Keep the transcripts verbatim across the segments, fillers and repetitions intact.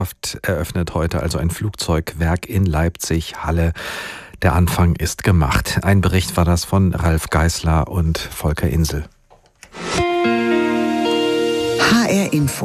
eröffnet heute also ein Flugzeugwerk in Leipzig-Halle. Der Anfang ist gemacht. Ein Bericht war das von Ralf Geißler und Volker Insel. H R Info.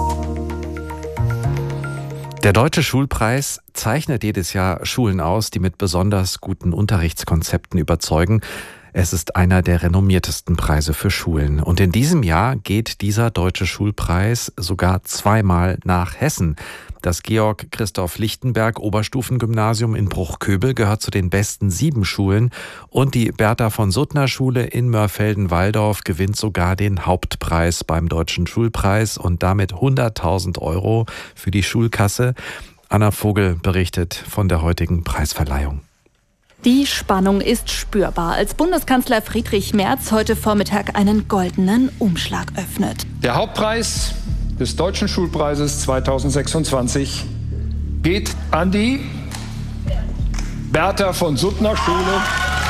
Der Deutsche Schulpreis zeichnet jedes Jahr Schulen aus, die mit besonders guten Unterrichtskonzepten überzeugen. Es ist einer der renommiertesten Preise für Schulen. Und in diesem Jahr geht dieser Deutsche Schulpreis sogar zweimal nach Hessen. Das Georg-Christoph-Lichtenberg-Oberstufengymnasium in Bruchköbel gehört zu den besten sieben Schulen. Und die Bertha-von-Suttner-Schule in Mörfelden-Walldorf gewinnt sogar den Hauptpreis beim Deutschen Schulpreis und damit hunderttausend Euro für die Schulkasse. Anna Vogel berichtet von der heutigen Preisverleihung. Die Spannung ist spürbar, als Bundeskanzler Friedrich Merz heute Vormittag einen goldenen Umschlag öffnet. Der Hauptpreis des Deutschen Schulpreises zweitausendsechsundzwanzig geht an die Bertha-von-Suttner-Schule.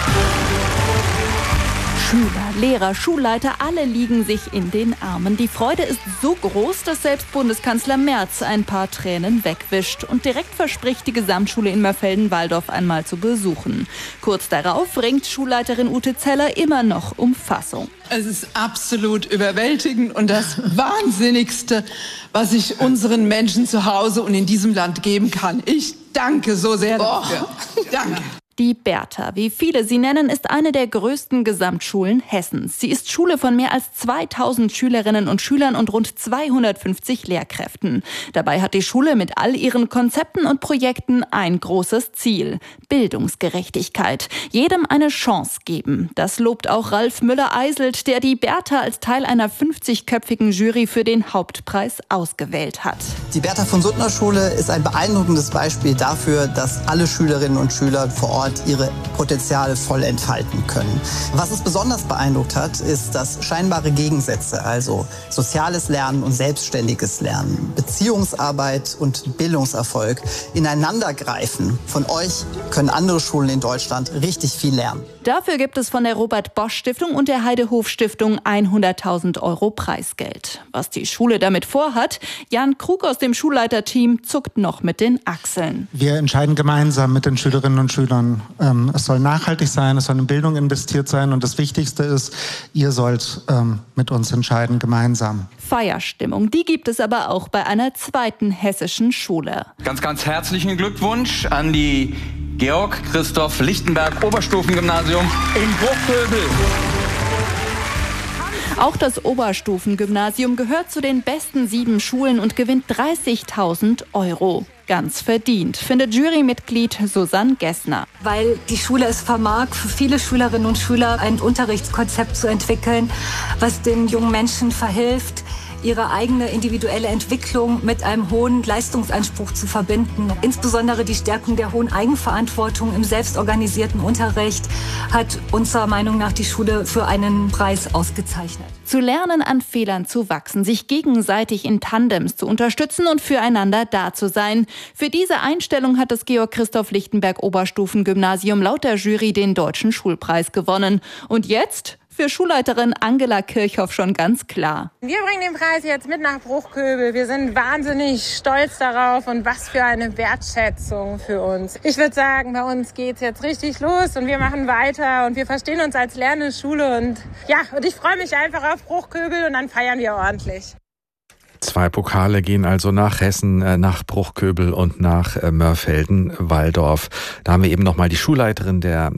Schüler, Lehrer, Schulleiter, alle liegen sich in den Armen. Die Freude ist so groß, dass selbst Bundeskanzler Merz ein paar Tränen wegwischt und direkt verspricht, die Gesamtschule in Mörfelden-Walldorf einmal zu besuchen. Kurz darauf ringt Schulleiterin Ute Zeller immer noch um Fassung. Es ist absolut überwältigend und das Wahnsinnigste, was ich unseren Menschen zu Hause und in diesem Land geben kann. Ich danke so sehr dafür. Oh, danke. Die Bertha, wie viele sie nennen, ist eine der größten Gesamtschulen Hessens. Sie ist Schule von mehr als zweitausend Schülerinnen und Schülern und rund zweihundertfünfzig Lehrkräften. Dabei hat die Schule mit all ihren Konzepten und Projekten ein großes Ziel: Bildungsgerechtigkeit. Jedem eine Chance geben. Das lobt auch Ralf Müller-Eiselt, der die Bertha als Teil einer fünfzigköpfigen Jury für den Hauptpreis ausgewählt hat. Die Bertha-von-Suttner-Schule ist ein beeindruckendes Beispiel dafür, dass alle Schülerinnen und Schüler vor Ort ihre Potenziale voll entfalten können. Was es besonders beeindruckt hat, ist, dass scheinbare Gegensätze, also soziales Lernen und selbstständiges Lernen, Beziehungsarbeit und Bildungserfolg, ineinander greifen. Von euch können andere Schulen in Deutschland richtig viel lernen. Dafür gibt es von der Robert-Bosch-Stiftung und der Heide-Hof-Stiftung hunderttausend Euro Preisgeld. Was die Schule damit vorhat, Jan Krug aus dem Schulleiterteam zuckt noch mit den Achseln. Wir entscheiden gemeinsam mit den Schülerinnen und Schülern. Ähm, es soll nachhaltig sein, es soll in Bildung investiert sein und das Wichtigste ist, ihr sollt ähm, mit uns entscheiden, gemeinsam. Feierstimmung, die gibt es aber auch bei einer zweiten hessischen Schule. Ganz, ganz herzlichen Glückwunsch an die Georg-Christoph-Lichtenberg-Oberstufengymnasium in Bruchköbel. Auch das Oberstufengymnasium gehört zu den besten sieben Schulen und gewinnt dreißigtausend Euro. Ganz verdient, findet Jurymitglied Susanne Gessner. Weil die Schule es vermag, für viele Schülerinnen und Schüler ein Unterrichtskonzept zu entwickeln, was den jungen Menschen verhilft, ihre eigene individuelle Entwicklung mit einem hohen Leistungsanspruch zu verbinden. Insbesondere die Stärkung der hohen Eigenverantwortung im selbstorganisierten Unterricht hat unserer Meinung nach die Schule für einen Preis ausgezeichnet. Zu lernen, an Fehlern zu wachsen, sich gegenseitig in Tandems zu unterstützen und füreinander da zu sein. Für diese Einstellung hat das Georg-Christoph-Lichtenberg-Oberstufengymnasium laut der Jury den Deutschen Schulpreis gewonnen. Und jetzt? Für Schulleiterin Angela Kirchhoff schon ganz klar. Wir bringen den Preis jetzt mit nach Bruchköbel. Wir sind wahnsinnig stolz darauf und was für eine Wertschätzung für uns. Ich würde sagen, bei uns geht's jetzt richtig los und wir machen weiter und wir verstehen uns als lernende Schule und ja, und ich freue mich einfach auf Bruchköbel und dann feiern wir ordentlich. Zwei Pokale gehen also nach Hessen, nach Bruchköbel und nach Mörfelden-Walldorf. Da haben wir eben nochmal die Schulleiterin der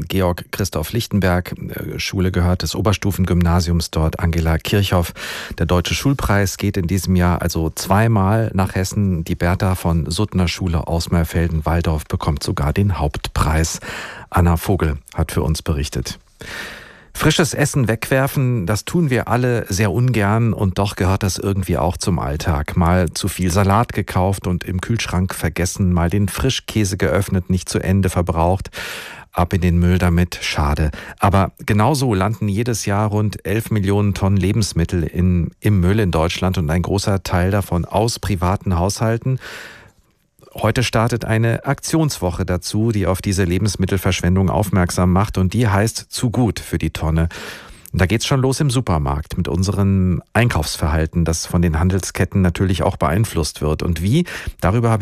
Georg-Christoph-Lichtenberg-Schule gehört, des Oberstufengymnasiums dort, Angela Kirchhoff. Der Deutsche Schulpreis geht in diesem Jahr also zweimal nach Hessen. Die Bertha-von-Suttner-Schule aus Mörfelden-Walldorf bekommt sogar den Hauptpreis. Anna Vogel hat für uns berichtet. Frisches Essen wegwerfen, das tun wir alle sehr ungern und doch gehört das irgendwie auch zum Alltag. Mal zu viel Salat gekauft und im Kühlschrank vergessen, mal den Frischkäse geöffnet, nicht zu Ende verbraucht. Ab in den Müll damit, schade. Aber genauso landen jedes Jahr rund elf Millionen Tonnen Lebensmittel in, im Müll in Deutschland und ein großer Teil davon aus privaten Haushalten. Heute startet eine Aktionswoche dazu, die auf diese Lebensmittelverschwendung aufmerksam macht und die heißt Zu gut für die Tonne. Da geht's schon los im Supermarkt mit unserem Einkaufsverhalten, das von den Handelsketten natürlich auch beeinflusst wird. Und wie? Darüber habe